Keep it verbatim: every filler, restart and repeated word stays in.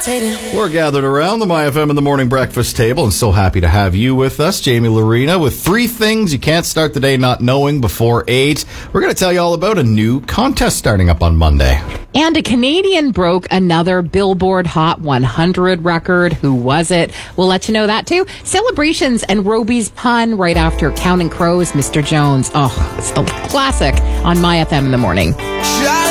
levitating. We're gathered around the My F M in the Morning Breakfast table, and so happy to have you with us, Jamie Lorena, with three things you can't start the day not knowing before eight. We're going to tell you all about a new contest starting up on Monday. And a Canadian broke another Billboard Hot one hundred record. Who was it? We'll let you know that too. Celebrations and Roby's pun right after Counting Crows, Mister Jones. Oh, it's the classic on My F M in the morning. Try